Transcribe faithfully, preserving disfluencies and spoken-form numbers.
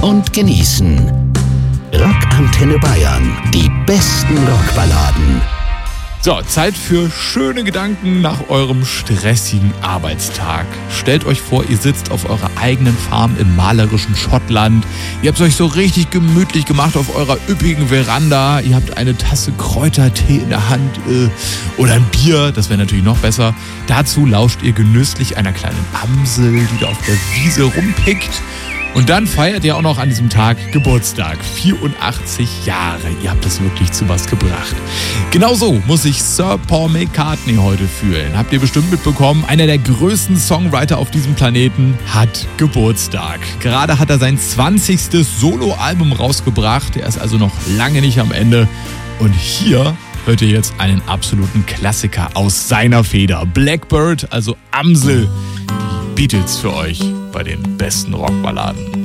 und genießen. Rockantenne Bayern, die besten Rockballaden. So, Zeit für schöne Gedanken nach eurem stressigen Arbeitstag. Stellt euch vor, ihr sitzt auf eurer eigenen Farm im malerischen Schottland. Ihr habt es euch so richtig gemütlich gemacht auf eurer üppigen Veranda. Ihr habt eine Tasse Kräutertee in der Hand äh, oder ein Bier, das wäre natürlich noch besser. Dazu lauscht ihr genüsslich einer kleinen Amsel, die da auf der Wiese rumpickt. Und dann feiert ihr auch noch an diesem Tag Geburtstag. vierundachtzig Jahre. Ihr habt das wirklich zu was gebracht. Genauso muss sich Sir Paul McCartney heute fühlen. Habt ihr bestimmt mitbekommen, einer der größten Songwriter auf diesem Planeten hat Geburtstag. Gerade hat er sein zwanzigstes Soloalbum rausgebracht. Er ist also noch lange nicht am Ende. Und hier hört ihr jetzt einen absoluten Klassiker aus seiner Feder. Blackbird, also Amsel. Die Beatles für euch bei den besten Rockballaden.